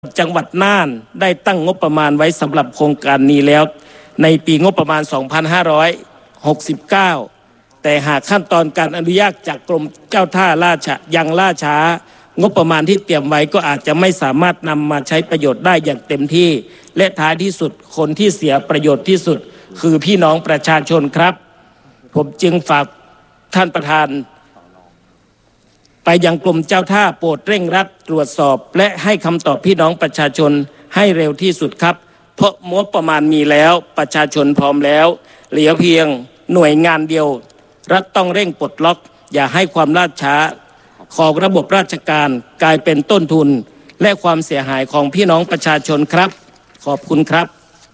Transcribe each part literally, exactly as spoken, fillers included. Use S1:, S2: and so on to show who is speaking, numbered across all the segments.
S1: จังหวัดน่านได้ตั้งงบประมาณไว้สำหรับโครงการนี้แล้วในปีงบประมาณ สองพันห้าร้อยหกสิบเก้า แต่หากขั้นตอนการอนุญาตจากกรมเจ้าท่าล่าช้ายังล่าช้างบประมาณที่เตรียมไว้ก็อาจจะไม่สามารถนำมาใช้ประโยชน์ได้อย่างเต็มที่และท้ายที่สุดคนที่เสียประโยชน์ที่สุดคือพี่น้องประชาชนครับผมจึงฝากท่านประธานไปยังกรมเจ้าท่าโปรดเร่งรัดตรวจสอบและให้คำตอบพี่น้องประชาชนให้เร็วที่สุดครับเพราะงบประมาณมีแล้วประชาชนพร้อมแล้วเหลือเพียงหน่วยงานเดียวรัฐต้องเร่งปลดล็อกอย่าให้ความล่าช้าของระบบราชการกลายเป็นต้นทุนและความเสียหายของพี่น้องประชาชนครับขอบคุณครับ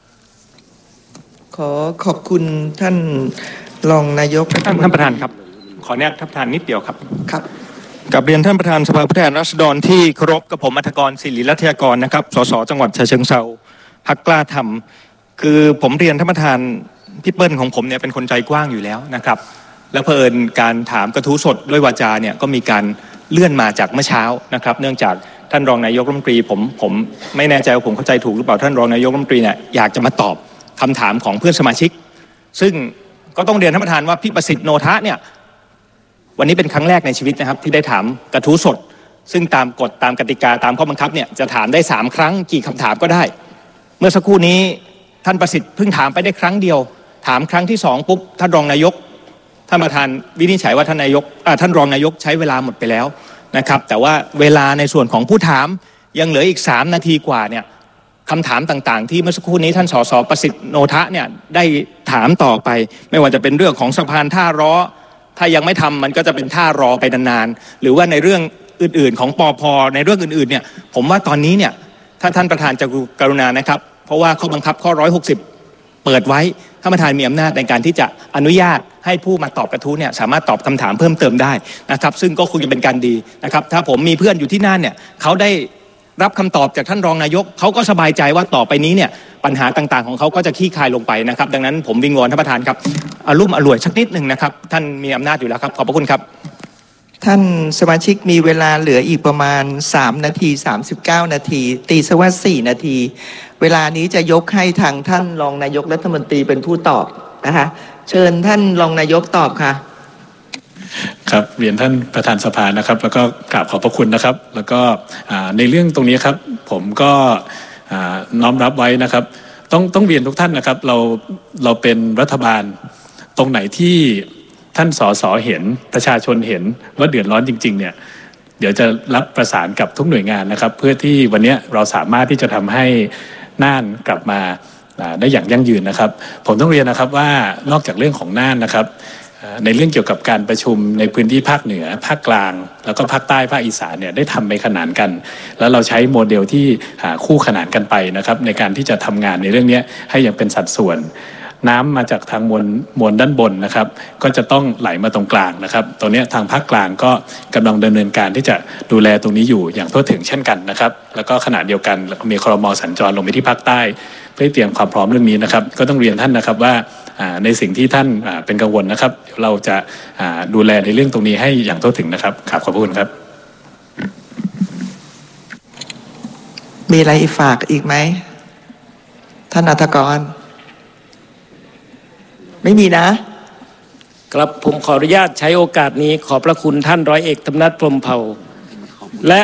S2: ขอขอบคุณท่านรองนายก
S3: ท่านท่านประธานครับขออนุญาตท่านประธานนิดเดียวครับ
S2: ครับ
S3: กับเรียนท่านประธานสภาผู้แทนราษฎรที่เคารพกับผมอัธกรศิริรัตยากรนะครับสสจังหวัดฉะเชิงเทราพรรคกล้าทำคือผมเรียนท่านประธานพี่เปิ้ลของผมเนี่ยเป็นคนใจกว้างอยู่แล้วนะครับและเผอิญการถามกระทู้สดด้วยวาจาเนี่ยก็มีการเลื่อนมาจากเมื่อเช้านะครับเนื่องจากท่านรองนายกรัฐมนตรีผมผมไม่แน่ใจว่าผมเข้าใจถูกหรือเปล่าท่านรองนายกรัฐมนตรีเนี่ยอยากจะมาตอบคำถามของเพื่อนสมาชิกซึ่งก็ต้องเรียนท่านประธานว่าพี่ประสิทธิ์โนทะเนี่ยวันนี้เป็นครั้งแรกในชีวิตนะครับที่ได้ถามกระทู้สดซึ่งตามกฎตามกติกาตามข้อบังคับเนี่ยจะถามได้สามครั้งกี่คำถามก็ได้เมื่อสักครู่นี้ท่านประสิทธิ์เพิ่งถามไปได้ครั้งเดียวถามครั้งที่สองปุ๊บท่านรองนายกท่านประธานวินิจฉัยว่าท่านนายกท่านรองนายกใช้เวลาหมดไปแล้วนะครับแต่ว่าเวลาในส่วนของผู้ถามยังเหลืออีกสามนาทีกว่าเนี่ยคำถามต่างๆที่เมื่อสักครู่นี้ท่านสสประสิทธิ์โนทะเนี่ยได้ถามต่อไปไม่ว่าจะเป็นเรื่องของสะพานท่าร้อถ้ายังไม่ทำมันก็จะเป็นท่ารอไปนานๆหรือว่าในเรื่องอื่นๆของปพ.ในเรื่องอื่นๆเนี่ยผมว่าตอนนี้เนี่ยถ้าท่านประธานจะกรุณานะครับเพราะว่าข้อบังคับข้อหนึ่งร้อยหกสิบเปิดไว้ท่านประธานมีอำนาจในการที่จะอนุญาตให้ผู้มาตอบกระทู้เนี่ยสามารถตอบคำถามเพิ่มเติมได้นะครับซึ่งก็คงจะเป็นการดีนะครับถ้าผมมีเพื่อนอยู่ที่นั่นเนี่ยเขาได้รับคำตอบจากท่านรองนายกเขาก็สบายใจว่าต่อไปนี้เนี่ยปัญหาต่างๆของเขาก็จะคลี่คลายลงไปนะครับดังนั้นผมวิงวอนท่านประธานครับอารมณ์อร่วยสักนิดหนึ่งนะครับท่านมีอำนาจอยู่แล้วครับขอบพระคุณครับ
S2: ท่านสมาชิกมีเวลาเหลืออีกประมาณสามนาทีสามสิบเก้านาทีตีซะว่าสี่นาทีเวลานี้จะยกให้ทางท่านรองนายกรัฐมนตรีเป็นผู้ตอบนะคะเชิญท่านรองนายกตอบค่ะ
S4: ครับเรียนท่านประธานสภานะครับแล้วก็กราบขอบพระคุณนะครับแล้วก็ในเรื่องตรงนี้ครับผมก็น้อมรับไว้นะครับต้องต้องเรียนทุกท่านนะครับเราเราเป็นรัฐบาลตรงไหนที่ท่านสสเห็นประชาชนเห็นว่าเดือดร้อนจริงๆเนี่ยเดี๋ยวจะรับประสานกับทุกหน่วยงานนะครับเพื่อที่วันนี้เราสามารถที่จะทำให้น่านกลับมาได้อย่างยั่งยืนนะครับผมต้องเรียนนะครับว่านอกจากเรื่องของน่านนะครับในเรื่องเกี่ยวกับการประชุมในพื้นที่ภาคเหนือภาคกลางแล้วก็ภาคใต้ภาคอีสานเนี่ยได้ทำไปขนานกันแล้วเราใช้โมเดลที่คู่ขนานกันไปนะครับในการที่จะทำงานในเรื่องนี้ให้อย่างเป็นสัดส่วนน้ำมาจากทางมวลมวลด้านบนนะครับก็จะต้องไหลมาตรงกลางนะครับตรงนี้ทางภาคกลางก็กำลังดำเนินการที่จะดูแลตรงนี้อยู่อย่างทั่วถึงเช่นกันนะครับแล้วก็ขณะเดียวกันมีครม.สัญจรลงไปที่ภาคใต้เพื่อเตรียมความพร้อมเรื่องนี้นะครับก็ต้องเรียนท่านนะครับว่าในสิ่งที่ท่านเป็นกังวลนะครับเราจะดูแลในเรื่องตรงนี้ให้อย่างทั่วถึงนะครับขอบคุณครับ
S2: มีอะไรฝากอีกไหมท่านอัธกรไม่มีนะครับ
S1: ผมขออนุญาตใช้โอกาสนี้ขอบพระคุณท่านร้อยเอกธรรมนัสพรหมเผ่าและ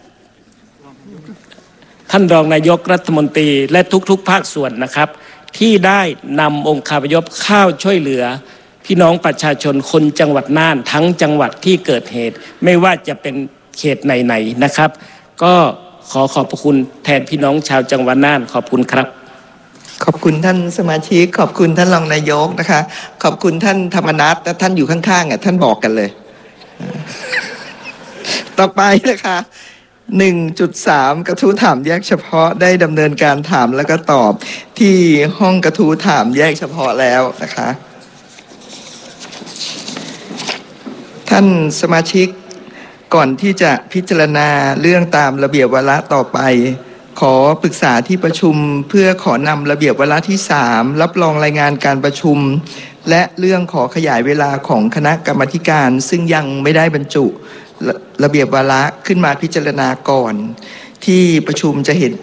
S1: ท่านรองนายกรัฐมนตรีและทุกๆภาคส่วนนะครับที่ได้นำองค์คาพยพเข้าช่วยเหลือพี่น้องประชาชนคนจังหวัดน่านทั้งจังหวัดที่เกิดเหตุไม่ว่าจะเป็นเขตไหนๆนะครับก็ขอขอบพระคุณแทนพี่น้องชาวจังหวัดน่านขอบคุณครับ
S2: ขอบคุณท่านสมาชิกขอบคุณท่านรองนายกนะคะขอบคุณท่านธรรมนัสและท่านอยู่ข้างๆอ่ะท่านบอกกันเลยต่อไปนะคะ หนึ่งจุดสาม กระทู้ถามแยกเฉพาะได้ดำเนินการถามแล้วก็ตอบที่ห้องกระทู้ถามแยกเฉพาะแล้วนะคะท่านสมาชิกก่อนที่จะพิจารณาเรื่องตามระเบียบวาระต่อไปขอปรึกษาที่ประชุมเพื่อขอนำระเบียบวาระที่สามรับรองรายงานการประชุมและเรื่องขอขยายเวลาของคณะกรรมาธิการซึ่งยังไม่ได้บรรจุระเบียบวาระขึ้นมาพิจารณาก่อนที่ประชุมจะเห็น